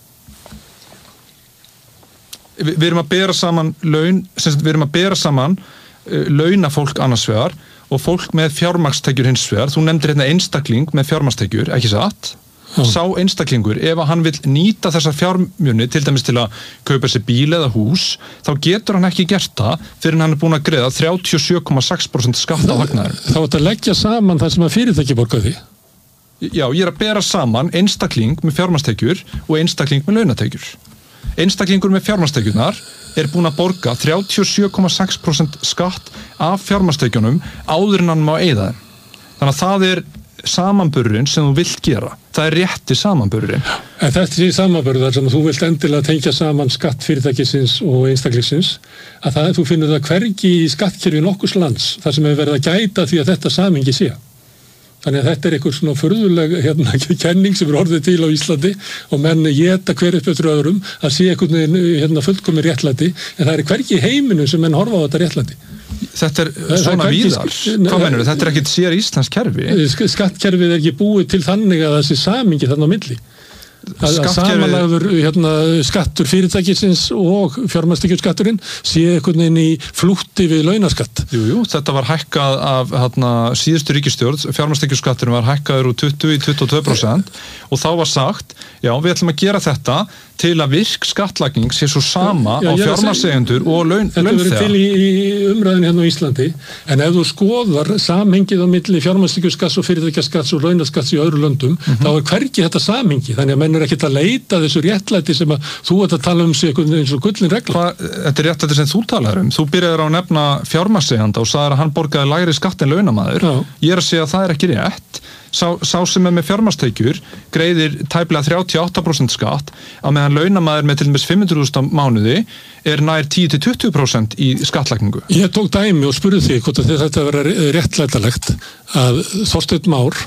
Við erum að bera saman laun, sem sagt, við erum að bera saman uh, launafólk annars vegar og fólk með fjármagnstekjur hins vegar. Þú nefndir hérna einstakling með fjármagnstekjur, ekki satt? Mm. Sá einstaklingur, ef hann vil nýta þessar fjármuni, til dæmis til að kaupa sér bíl eða hús, þá getur hann ekki gert það fyrir hann er búin að greiða þrjátíu og sjö komma sex prósent skatt á hagnaðinn. Þá er þetta að leggja saman það sem að fyrirtæki borga því? Já, ég er að bera saman einstakling með fjármagnstekjur og einstakling með launatekjur. Einstaklingur með fjármagnstekjurnar er búin að borga þrjátíu og sjö komma sex prósent skatt af fjármagnstekjunum áður en hann má eyða þeim. Þannig að það er samanburðurinn sem þú vilt gera. Það er rétti samanburðurinn. En þetta er samanburður sem þú vilt endilega tengja saman skatt fyrirtækisins og einstaklingsins, að það, þú finnur það hvergi í skattkerfi nokkurs lands þar sem hefur verið að gæta því að þetta samingi sé. Þannig að þetta er einhver svona furðuleg hérna, kenning sem er orðið til á Íslandi og menn geta hver upp eftir öðrum að sé einhvern hérna, fullkomi réttlæti en það er hvergi í heiminum sem menn horfa á þetta réttlæti. Þetta er það, svona það víðar. Hvað mennur, þetta er ekkit sér íslensk kerfi? Skattkerfið er ekki búið til þannig að það sé samingi þarna á milli. Að, að samanlagður hérna, skattur fyrirtækisins og fjármagnstekjuskatturinn sé einhvern veginn í flútti við launaskatt. Jú, jú, þetta var hækkað af hérna, síðustu ríkisstjórn, fjármagnstekjuskatturinn var hækkaður úr tuttugu í tuttugu og tvö prósent og þá var sagt, já, við ætlum að gera þetta til að virk skattlagning sé svo sama já, já, á fjármagnseigendur og laun, þetta launþega. Þetta verður til í, í umræðinu hérna á Íslandi, en ef þú skoðar samhengið á milli fjármagnstekjuskatts og fyrirtækjaskatts og launaskatts í öðru löndum, mm-hmm. þá er hvergi þetta samhengi, þannig að menn er ekkert að leita þessu réttlæti sem að þú ert að tala um sig eins og gullin regla. Þetta er réttlæti sem þú talar um. Þú byrjaðir á að nefna fjármagnseiganda og sagðir að hann borgaði lægri skatt en launamaður. Já. Ég er að segja að það er ekki rétt. Sá, sá sem er með fjármagnstekjur greiðir tæplega þrjátíu og átta prósent skatt á meðan launamaður með til dæmis fimm hundruð þúsund á mánuði er nær tíu til tuttugu prósent í skattlagningu. Ég tók dæmi og spurði því hvort þetta vera réttlætanlegt að Þorsteinn Már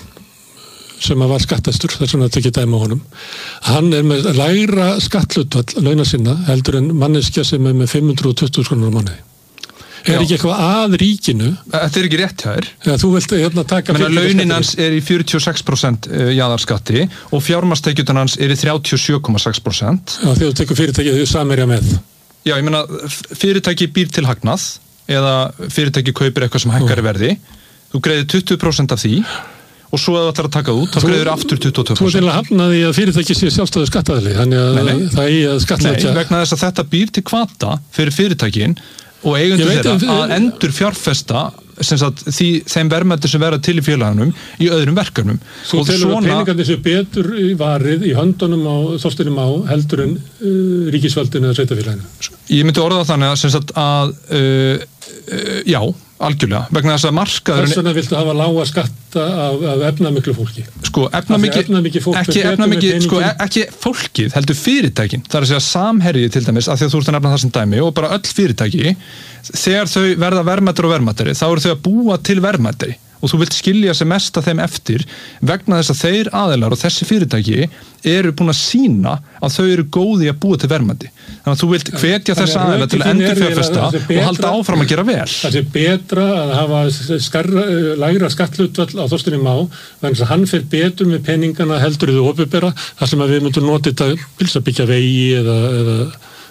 sem að var skattastur, þess vegna tekið dæmi á honum, hann er með lægra skatthlutfall launa sinna heldur en manneskja sem er með fimm hundruð og tuttugu krónur á mánuði. Er Já. Ekki eitthvað að ríkinu? Þetta er ekki rétt hjá þér. Ja, þú vilt hérna taka... Launin hans er í fjörutíu og sex prósent jaðarskatti og fjármagnstekjurnar hans er í þrjátíu og sjö komma sex prósent. Já, þegar þú tekur fyrirtækið þau samherja með. Já, ég meina, fyrirtæki býr til hagnað eða fyrirtæki kaupir eitthvað sem hækkar í verði. Þú greiðir tuttugu prósent af því og svo að það ætlar að taka út, þá greiður aftur tuttugu og tvö prósent. Þú er til að hafna því að fyrirtæki sé sjálfstæður skattaðili, þannig að nei, nei. það er að skattleggja... Nei, vegna þess að þetta býr til hvata fyrir fyrirtækin og eigendur þeirra að, að endur fjárfesta sem sagt, því, þeim verðmæti sem verða til í félagunum í öðrum verkefnum. Svo telur svona... að peningandi sér betur varið í höndunum á Þorsteinum á heldur en uh, ríkisvaldinu eða sveitarfélaginu. Ég myndi orða þannig að, sem sagt, að uh, uh, já, algjörlega, vegna þess að markaðurinn... Þess vegna viltu hafa lága skatta af, af efnamiklu fólki. Sko, efnamikið, ekki efnamikið, sko, ekki fólkið, heldur fyrirtækin. Það er að segja samherjið til dæmis, af því að þú ert að nefna það sem dæmi, og bara öll fyrirtæki, þegar þau verða verðmættari og verðmættari, þá eru þau að búa til verðmættari. Og þú vilt skilja sem mest að þeim eftir vegna þess að þeir aðilar og þessi fyrirtæki eru búin að sýna að þau eru góði að búa til verðmæti. Þannig að þú vilt hvetja þess aðilar til að endurfjárfesta og halda áfram að gera vel. Það sé betra að hafa skarra, lægra skatthlutfall á Þorsteinum á, þannig að hann fer betur með peningana heldur í þú opinbera, þar sem að við myndum nota þetta til að byggja vegi eða, eða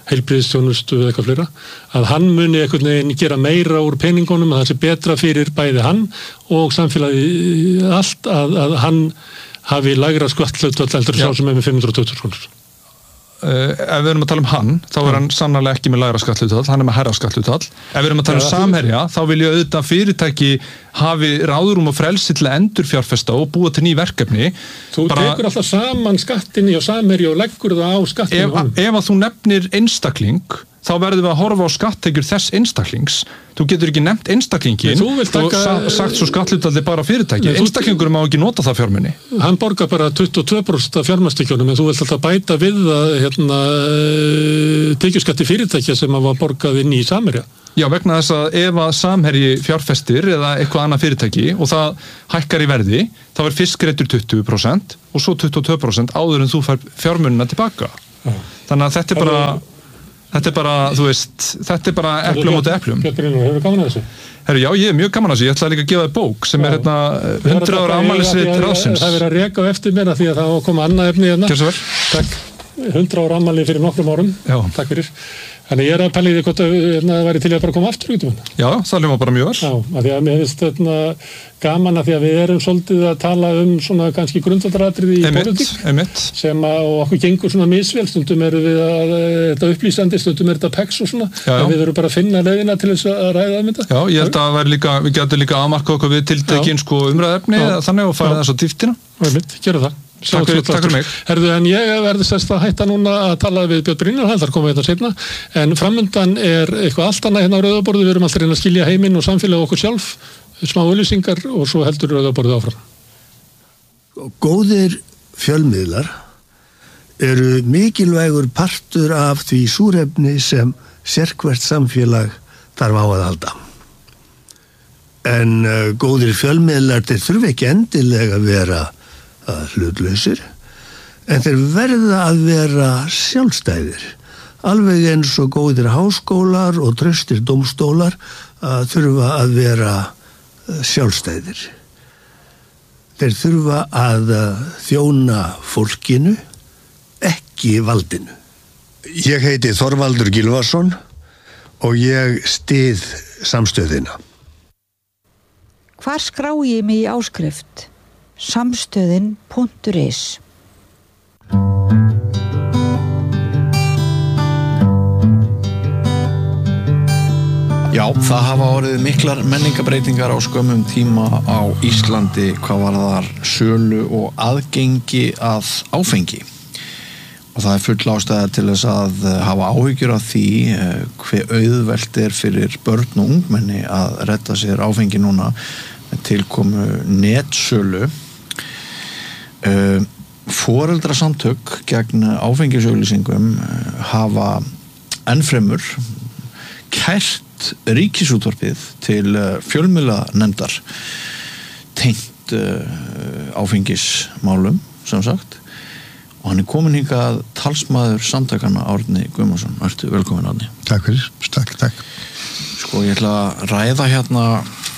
heilbrigðisþjónustu eða eitthvað fleira, að hann muni einhvern veginn gera meira úr peningunum, að það sé betra fyrir bæði hann og samfélagi allt að, að hann hafi lægra skatthlutfall heldur sá sem er með fimm hundruð og tuttugu krónur. Uh, ef við erum að tala um hann, þá er hann sannarlega ekki með lægra skatthlutfall, hann er með hærra skatthlutfall. Ef við erum að tala um Samherja, þá vil ég auðvitað fyrirtæki hafi ráðrúm og frelsi til að endurfjárfesta og búa til ný verkefni. Þú bara, tekur alltaf saman skattinni og Samherja og leggur það á skattinni. Ef, ef að þú nefnir einstakling, þá verðum við að horfa á skatttekjur þess einstaklings. Þú getur ekki nefnt einstaklingin og taka, sa sagt svo skatthlutfalli bara fyrirtæki. Einstaklingur má ekki nota það fjármuni. Hann borgar bara tuttugu og tvö prósent af fjármagnstekjunum, en þú vilt alltaf bæta við það hérna, tekjuskatti fyrirtækja sem hafa borgað inn í Samherja. Já, vegna þess að ef að Samherji fjárfestir eða eitthvað annað fyrirtæki og það hækkar í verði, þá er fyrst greiddur tuttugu prósent og svo tuttugu og tvö prósent áður en þú fær fjármunina tilbaka. Já. Þannig að þetta er bara... Þetta er bara, þú veist, þetta er bara eplum út eplum. Björn, hefur gaman að þessu? Herru, já, ég er mjög gaman að þessu. Ég ætlaði líka að gefa þér bók sem já. er hérna hundrað ára afmælisrit ráðsins. Það er verið að reka á eftir mér að því að það koma annað efni hérna. Gjör svo vel. Takk. hundrað ára afmæli fyrir nokkrum árum. Já. Takk fyrir. Þannig ég er að pæla í því hvort að það væri til að bara koma aftur út um hann. Já, það ljóma bara mjög vel. Já, af því að mér finnst þetta gaman að því að við erum svolítið að tala um svona kannski grundvallaratriði í pólitík sem að og okkur gengur svona misvel, stundum eru við að þetta upplýsandi, stundum er þetta pex og svona, já, já. Við erum bara að finna leiðina til þess að ræða um þetta. Já, ég held að það líka, við getum líka aðmarka okkur við tiltekin sko umræðefni þannig og fara þess á dýftina. Einmitt, gera það. Takk fyrir, takk fyrir mig. Herðu, en ég verði sérst að hætta núna að tala við Björn Brynjar, hann þarf að koma hérna seinna, en framundan er eitthvað allt annað hérna á Rauðaborði, við erum alltaf reyna að skilja heiminn og samfélagi okkur sjálf, smá auglýsingar og svo heldur Rauðaborðið áfram. Góðir fjölmiðlar eru mikilvægur partur af því súrefni sem sérhvert samfélag þarf á að halda. En uh, góðir fjölmiðlar, þeir þurfa ekki endilega að vera hlutlausir, en þeir verða að vera sjálfstæðir, alveg eins og góðir háskólar og traustir dómstólar að þurfa að vera sjálfstæðir. Þeir þurfa að þjóna fólkinu, ekki valdinu. Ég heiti Þorvaldur Gylfason og ég styð samstöðina. Hvar skrá ég mig í áskrift? samstöðin punktur is. Já, það hafa orðið miklar menningabreytingar á skömmum tíma á Íslandi hvað varðar sölu og aðgengi að áfengi. Og það er full ástæða til þess að hafa áhyggjur af því hve auðvelt er fyrir börn og ungmenni að redda sér áfengi núna með tilkomu netsölu. Uh, foreldrasamtök gegn áfengisauglýsingum uh, hafa ennfremur kært ríkisútvarpið til uh, fjölmiðlanefndar tengt uh, áfengismálum sem sagt, og hann er komin hingað talsmaður samtakanna Árni Guðmundsson. Ertu velkomin, Árni? Takk fyrir, takk, takk. Sko, ég ætla að ræða hérna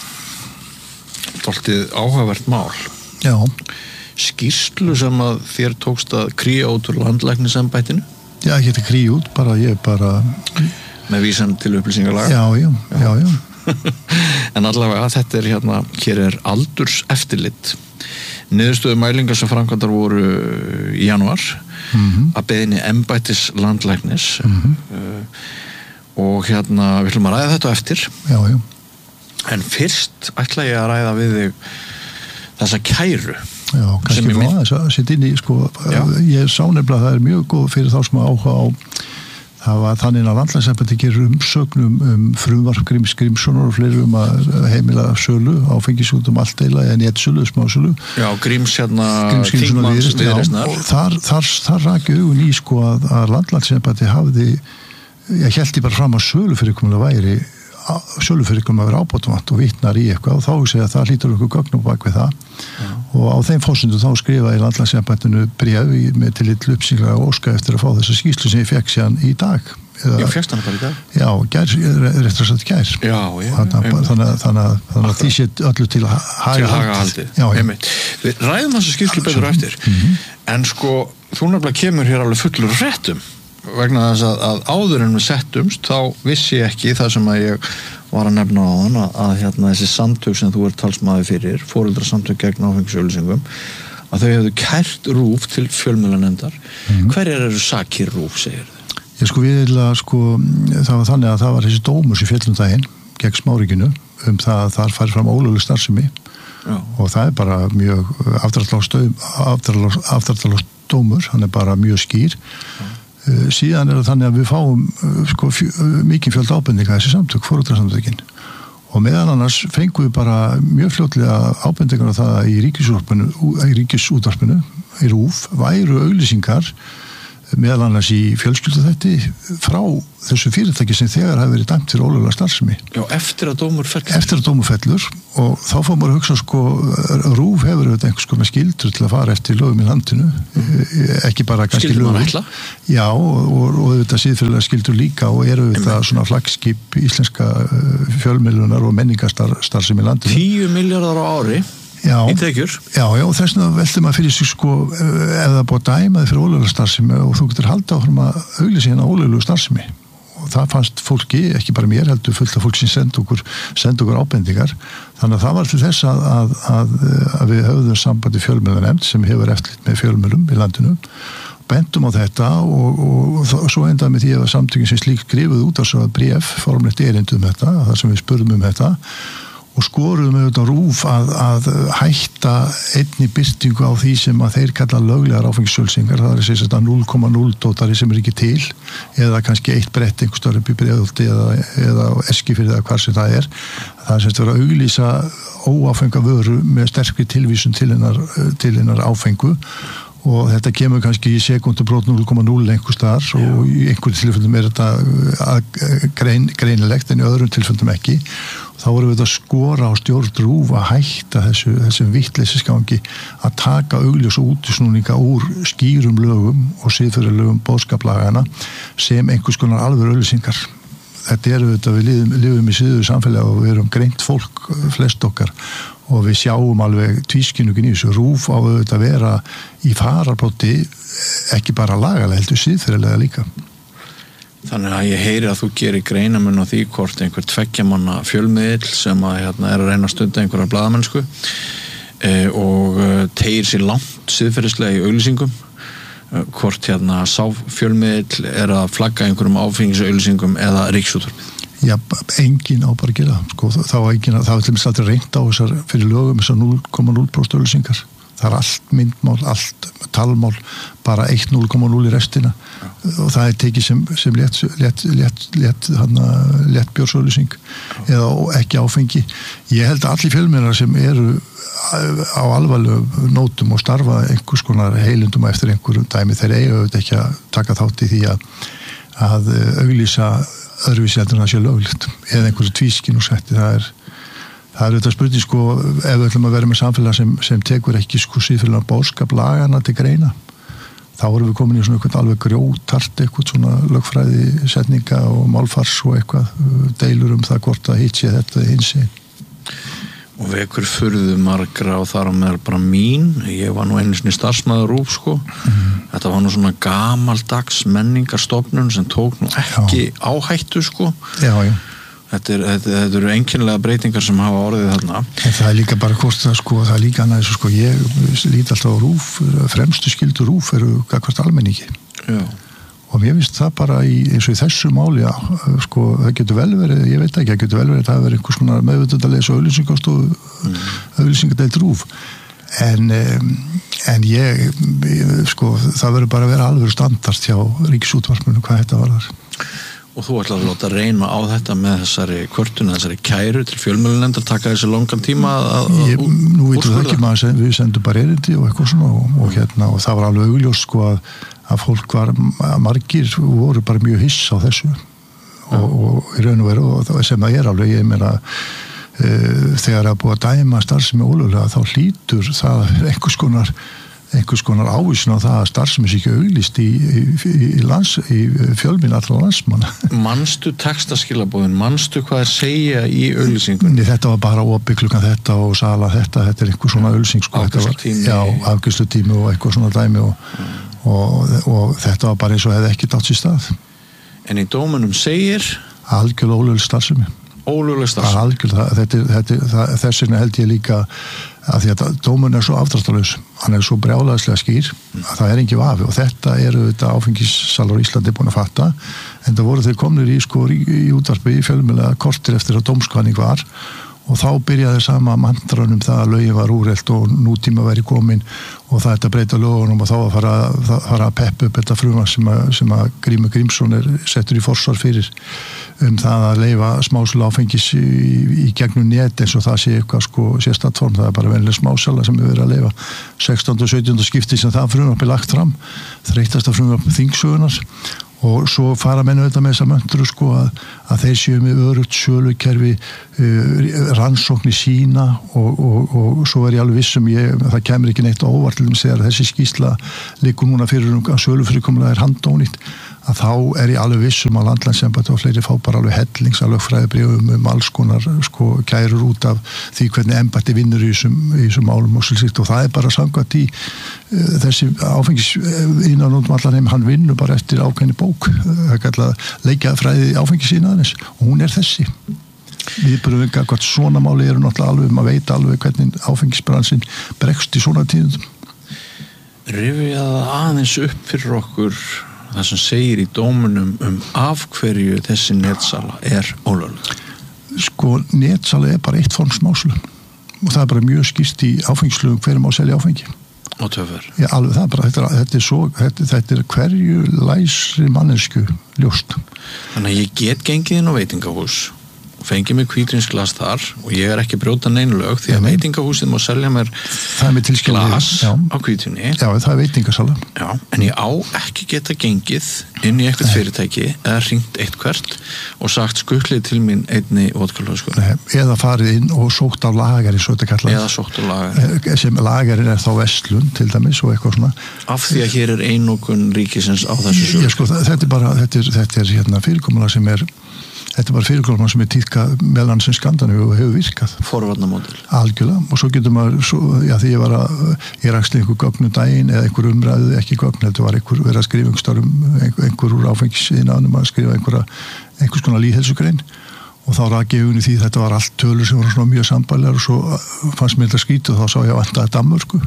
dálítið áhugavert mál. Já. Skýrslu sem að þér tókst að kría út úr landlæknisembættinu? Já, ekki að kría út, bara ég bara... Með vísan til upplýsingalaga? Já, já, já, já. En allavega, þetta er hérna, hér er aldurs eftirlit. Niðurstöðu mælingar sem framkvæmdar voru í janúar, mm-hmm. að beiðni embættis landlæknis, mm-hmm. uh, og hérna, við ætlum að ræða þetta eftir. Já, já. En fyrst ætla ég að ræða við þig þessa kæru. Já, kannski frá þess að setja inn í, sko, já. Ég sá nefnilega að það er mjög góð fyrir þá sem að áhuga á, það var þannig að landlæknisembættið gerir umsögnum um frumvarp Gríms Grímssonar og fleiri um að heimila sölu, áfengis út um allt eila, en netsölu, smásölu. Já, Gríms hérna, Gríms Grímssonar viðreisnar. Þar, þar, þar raki augun í, sko, að, að landlæknisembættið hafði, ég held ég bara fram að sölufyrirkomulag væri sölufyrirkomulag að vera ábótavant og vitnar í eitthvað og þá segja að það hlýtur okkur gögn á bak við það. Já. Og á þeim forsendum þá skrifaði landlæknisembættinu bréf með til litlu upplýsingar og óska eftir að fá þessa skýrslu sem ég fekk síðan í dag. Eða, ég fékkst hana bara í dag? Já, gær, réttur að sagt gær. Já, já. Þannig að því sé öllu til að haga haldið. Já, já. Við ræðum þessa skýrslu betur eftir. Mm-hmm. En sko, þú nefnilega kemur hér alveg fullur réttum vegna þess að, að áður en við settumst þá vissi ég ekki það sem að ég var að nefna á þann að, að hérna þessi samtök sem þú ert talsmaður fyrir, foreldrasamtök gegn áfengisauglýsingum, að þau hefðu kært RÚV til fjölmiðlanefndar. Mm-hmm. Hverjar eru sakir RÚV, segir þau? Ég sko við eða sko, það var þannig að það var þessi dómur sem féll um daginn gegn Smárikinu um það að þar fær fram ólögleg starfsemi. Já. Og það er bara mjög afdráttarlaus dómur, hann er bara mjög skýr. Já. Uh, síðan er það þannig að við fáum uh, sko, fjö, uh, mikið fjöld ábendinga þessi samtök, foreldrasamtökin, og meðan annars fengum við bara mjög fljótlega ábendingar á það að í ríkisútvarpinu, í ríkisútvarpinu í RÚV væru auglýsingar meðal annars í fjölskylduþætti frá þessu fyrirtæki sem þegar hafi verið dæmt fyrir ólöglega starfsemi. Já, eftir að dómur fellur. Eftir að dómur fellur, og þá fór maður að hugsa sko, RÚV hefur auðvitað einhvers konar skyldur til að fara eftir lögum í landinu, ekki bara kannski lögum. Skyldur maður ætla? Já, og, og, og auðvitað síðfyrirlega skyldur líka og eru auðvitað svona flaggskip íslenska fjölmiðlunar og menningarstarfsemi í landinu. Tíu milljarðar á ári. Já, í tekjur. Já, já, og þess vegna veldur maður fyrir sig sko ef það búið dæmaði fyrir ólöglega starfsemi og þú getur haldið áfram að auglýsa hérna ólöglegu starfsemi, og það fannst fólki, ekki bara mér heldur, fullt af fólk sem sendi okkur, sendi okkur ábendingar, þannig að það var til þess að, að, að, að við höfðum sambandi fjölmiðlanefnd sem hefur eftirlit með fjölmiðlum í landinu, bentum á þetta og, og, og svo endaði með því að samtökin sem slíkt skrifuð út á svo að bréf, formlegt erindi um þetta, þar sem við spurðum um þetta, og skoruðum auðvitað RÚV að, að hætta einni birtingu á því sem að þeir kalla löglegar áfengissölsingar, það er þess að núll komma núll dótari sem er ekki til, eða kannski eitt brett einhver störri upp í Breiðholti eða, eða Eskifirði eða hvar sem það er. Það er semst verið að auglýsa óáfenga vöru með sterkri tilvísun til hennar, til hennar áfengu, og þetta kemur kannski í sekundubrót núll komma núll einhver staðar, og í einhverjum tilfellum er þetta grein, greinilegt en í öðrum tilfellum ekki. Þá vorum við að skora á stjórn RÚV að hætta þessu, þessum vitleysisgangi að taka augljós útisnúninga úr skýrum lögum og siðferðilegum boðskaplagana sem einhvers konar alvöru auglýsingar. Þetta er auðvitað, við lifum, lifum í síðu samfélagi og við erum greint fólk, flest okkar, og við sjáum alveg tvískinnugin í þessu. RÚV á auðvitað að vera í fararbroddi, ekki bara lagalega, heldur siðferðilega líka. Þannig að ég heyri að þú gerir greinamun á því hvort einhver tveggjamanna fjölmiðill sem að hérna er að reyna að stunda einhverja blaðamennsku e, og tegir sér langt siðferðislega í auglýsingum, e, hvort hérna sá fjölmiðill er að flagga einhverjum áfengisauglýsingum eða ríkisútvarpið. Já, engin á bara að gera sko, þá var engin, það var til dæmis aldrei reynt á þessar fyrir lögum þessar núll komma núll prósent auglýsingar. Það er allt myndmál, allt talmál, bara eitt núll komma núll í restina. Já. Og það er tekið sem, sem létt, létt, létt, létt, létt bjórsauglýsing eða ekki áfengi. Ég held að allir fjölmiðlar sem eru á alvarlegum nótum og starfa einhvers konar heilundum eftir einhverjum dæmi, þeir eiga auðvitað ekki að taka þátt í því að, að auglýsa öðruvísi heldur en það sé löglegt eða einhverju tvískinn og setti. Það er Það er auðvitað spurning sko, ef við ætlum að vera með samfélag sem, sem tekur ekki sko síðfélag bóðskap lagana til greina, þá erum við komin í svona eitthvað alveg grjótart, eitthvað svona lögfræði setninga og málfars og eitthvað, deilur um það hvort að hitt sé þetta hins sé. Og vekur furðu margra og þar á meðal bara mín, ég var nú einu sinni starfsmaður RÚV sko, mm. Þetta var nú svona gamaldags menningarstofnun sem tók nú ekki já. Áhættu sko. Já, já. Þetta, er, þetta, þetta eru einkennilega breytingar sem hafa orðið þarna. En það er líka bara hvort það sko, það er líka annað þessu sko, ég lít alltaf á RÚV, fremstu skyldu RÚV eru gagnvart almenningi. Já. Og mér finnst það bara í, eins og í þessu máli, já, sko, það getur vel verið, ég veit ekki, það getur vel verið, það hefur verið einhvers konar meðvitaðlega auglýsingastofu, mm. auglýsingadeild RÚV. En, en ég, sko, það verður bara að vera alveg standart hjá ríkisútvarpinu hvað þetta var þar. Og þú ætlar að láta reyna á þetta með þessari kvörtun, þessari kæru til fjölmiðlanefndar, taka þessi langan tíma að ég, nú veitum það ekki maður, við sendum bara erindi og eitthvað svona og, og, hérna, og það var alveg augljóst sko að, að fólk var, að margir voru bara mjög hiss á þessu og, og í raun og veru og sem það er alveg, ég meina uh, þegar að búið að dæma starfsemi ólöglega þá hlýtur það einhvers konar einhvers konar ávísun á það að starfsemi sé ekki auglýst í, í, í, lands, í fjölmiðlum allra landsmanna. Manstu textaskilabóðin, manstu hvað er segja í auglýsingunni? Þetta var bara opið klukkan þetta og sala þetta, þetta er einhver svona auglýsing sko, afgreiðslutími. Já, afgreiðslutími og eitthvað svona dæmi og, mm. og, og þetta var bara eins og hefði ekki dátt sér stað. En í dómunum segir algjörlega ólögleg starfsemi. Ólögleg starfsemi. Algjörlega, þetta, þetta, það, þess vegna held ég líka að því að dómun er svo afdráttarlaus, hann er svo brjálæðislega skýr að það er engin vafi og þetta eru þetta áfengissalur í Íslandi búin að fatta en það voru þeir komnir í, sko, í, í útvarpi í fjölmiðla kortir eftir að dómskvaning var og þá byrjaði sama mantranum það að lögin var úrelt og nútíma væri komin og það ætti að breyta lögunum og þá að fara, að fara að peppa upp þetta frumvarp sem að, sem að Grímur Grímsson er settur í forsvar fyrir um það að leyfa smásala áfengis í, í gegnum net eins og það sé eitthvað sko sérstætt form, það er bara venlega smásala sem er verið að leyfa sextánda og sautjánda skipti sem það frumvarp er lagt fram, þreytasta frumvarp þingsögunar og svo fara menn auðvitað með þessa möntru sko að, að þeir séu með örugt sölukerfi uh, rannsóknir sína og, og, og svo er ég alveg vissum ég, það kemur ekki neitt óvart til þess að þessi skýrsla liggur núna fyrir um að sölufyrirkomlega er handónýtt að þá er ég alveg vissum að landlæknisembættið og fleiri fá bara alveg hellings að lögfræðibréfum um alls konar sko kærur út af því hvernig embætti vinnur í þessum, í þessum málum og svolítið og það er bara samkvæmt í uh, þessi áfengis innan út um allan heim, hann vinnur bara eftir ákveðni bók, það er kallað leikjafræði áfengisinaðarins og hún er þessi. Við byrjum ekki að hvort svona máli eru náttúrulega alveg, maður veit alveg hvernig áfengisbransin bregst í svona tíðum. Rifja það aðeins upp fyrir okkur það sem segir í dómunum um af hverju þessi netsala er ólögleg. Sko, netsala er bara eitt form smásölu og það er bara mjög skýrt í áfengislögum hverjum á að selja áfengi. Og töfur. Já, alveg það er bara, þetta er, þetta er svo, þetta, þetta er hverju læsri mannesku ljóst. Þannig að ég get gengið inn á veitingahús og fengið mig hvítvínsglas þar og ég er ekki að brjóta neinu lög því að Nei. veitingahúsið má selja mér glas já. á hvítvíni. Já, það er veitingasala. Já, en ég á ekki geta gengið inn í eitthvað fyrirtæki eða hringt eitthvert og sagt skuklið til mín einni vodkalösku. Eða farið inn og sótt á lagari svo þetta kallað. Eða sótt á lagari. Sem lagarinn er þá verslun til dæmis og eitthvað svona. Af því að hér er einokun ríkisins á þessu sölu. Já, sko, þetta er bara, þetta er, þetta er hérna fyrirkomulag sem er Þetta er bara fyrirkomulag sem er tíðka meðan sem Skandinavíu og hefur virkað. Forvarnamódel. Algjörlega. Og svo getur maður, svo, já því ég var að, ég ræksli einhver gögnum daginn eða einhver umræðu, ekki gögn, heldur var einhver verið að skrifa einhver, einhver, einhver úr áfengisiðnaðinum að skrifa einhverja, einhvers konar lýðheilsugrein og þá rak ég unni því þetta var allt tölur sem var svona mjög sambælegar og svo fannst mér þetta skýt og þá sá ég að vantaði Danmörku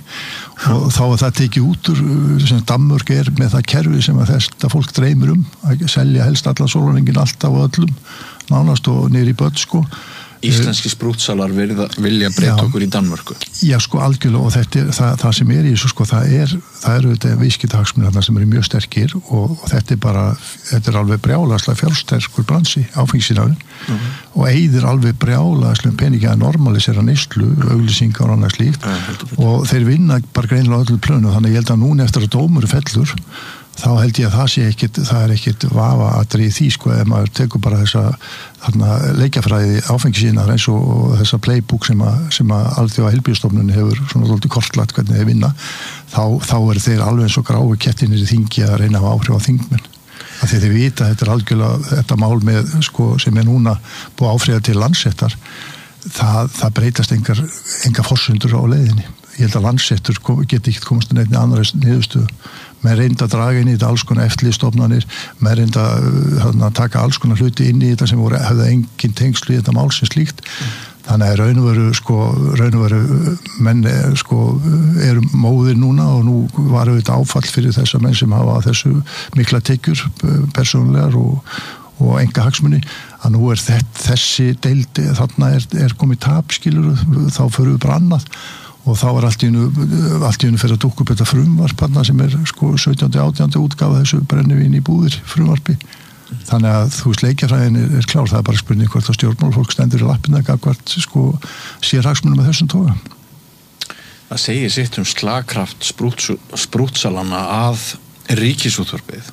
og þá var það tekið út úr sem Danmörk er með það kerfi sem að þetta fólk dreymir um að selja helst allan sólarhringinn alltaf og öllum nánast og niður í börn sko. Íslenski sprútsalar vilja breyta okkur í Danmörku. Já sko algjörlega og þetta er það, það sem er í þessu sko það er það eru þetta viðskiptahagsmunir þarna sem eru mjög sterkir og, og þetta er bara þetta er alveg brjálæðislega fjársterkur bransi áfengisiðnaðurinn mm-hmm. og eyðir alveg brjálæðislega peningi að normalisera neyslu, auglýsingar og annað slíkt mm-hmm. og þeir vinna bara greinilega öllum plönu þannig ég held að núna eftir að dómur fellur þá held ég að það sé ekkit, það er ekkit vafa að drýja því sko ef maður tekur bara þessa þarna leikjafræði áfengisínar eins og, og þessa playbook sem að, sem að alþjóða heilbrigðisstofnun hefur svona þóldi kortlagt hvernig þeir vinna þá, þá er þeir alveg eins og gráu kettinir í þingi að reyna að hafa áhrif á þingmenn af því þeir vita þetta er algjörlega þetta mál með sko sem er núna búið áfriða til Landsréttar það, það breytast engar, engar forsendur á leiðinni ég held að Landsréttur geti ekki komast að nefni annars niðurstöðu með reynda að draga inn í þetta alls konar eftirlitsstofnanir, með reynda að taka alls konar hluti inn í þetta sem voru hefða engin tengslu í þetta mál sem slíkt. Mm. Þannig að raun og veru, sko, raun og veru menn sko, eru móðir núna og nú varu þetta áfall fyrir þessa menn sem hafa þessu mikla tekjur persónulegar og, og enga hagsmuni að nú er þetta, þessi deildi þarna er, er komið tap skilur þá fyrir við bara annað og þá er allt í einu, allt í einu fyrir að dúkka upp þetta frumvarp sem er sko sautjánda átjánda útgáfa þessu brennivín í búðir frumvarpi. Þannig að þú veist leikjafræðin er, er klár, það er bara spurning hvort að stjórnmálafólk stendur í lappina gagnvart sko sérhagsmunum með þessum toga. Það segir sitt um slagkraft sprútsalana að ríkisútvarpið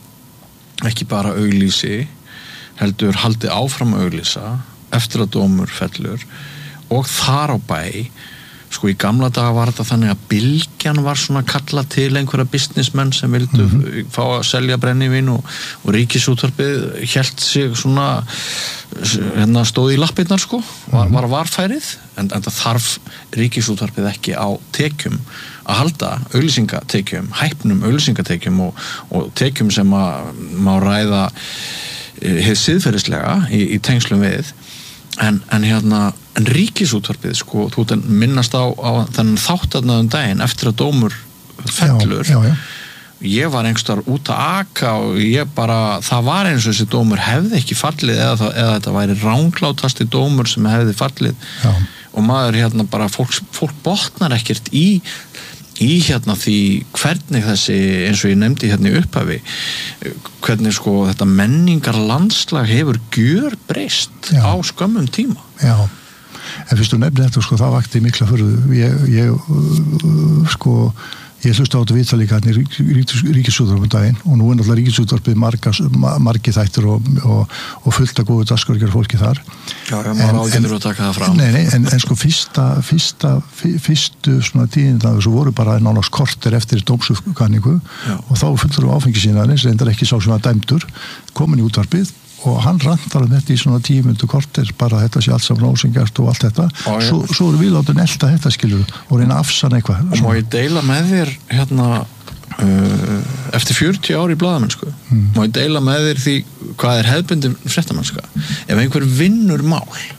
ekki bara auglýsi heldur haldi áfram auglýsa eftir að dómur fellur og þar á bæ sko í gamla daga var þetta þannig að Bylgjan var svona kallað til einhverja businessmenn sem vildu mm-hmm. fá að selja brennivín og, og Ríkisútvarpið hélt sig svona hérna stóð í lappirnar sko var, var varfærið en, en það þarf Ríkisútvarpið ekki á tekjum að halda auglýsingatekjum, hæpnum auglýsingatekjum og, og tekjum sem að má ræða hefð siðferðislega í, í tengslum við en, en hérna en Ríkisútvarpið sko, þú ert að minnast á, á þennan þáttarnaðum daginn eftir að dómur fellur já, já, já. Ég var einhverstaðar út að aka og ég bara, það var eins og þessi dómur hefði ekki fallið eða, það, eða þetta væri ránglátasti dómur sem hefði fallið já. Og maður hérna bara, fólk, fólk botnar ekkert í í hérna því hvernig þessi, eins og ég nefndi hérna í upphafi, hvernig sko þetta menningar landslag hefur gjörbreyst á skömmum tíma. Já, en fyrst þú nefnir þetta sko, það vakti mikla furðu. Ég, ég sko, ég hlusta á þetta viðtal líka hérna í Ríkisútvarpið daginn og nú er náttúrulega Ríkisútvarpið margi þættir og, og, og fullt að góðu dagskrárgerðar fólki þar. Já, já, maður ágætur að taka það fram. Nei, nei, en, en sko fyrsta, fyrsta, fyrstu svona tíðindagur svo voru bara nánast korter eftir dómsuppkvæningu og þá fullur á áfengisýnaðins, reyndar ekki sá sem var dæmdur, komin í útvarpið og hann rantar um þetta í svona tíu mínútur korter bara þetta sé allt saman ósengart og allt þetta Ó, svo, svo eru við látið elta þetta skilur og reyna að afsanna eitthvað og má ég deila með þér hérna uh, eftir fjörutíu ár í blaðamennsku mm. má ég deila með þér því hvað er hefðbundin fréttamennska ef einhver vinnur mál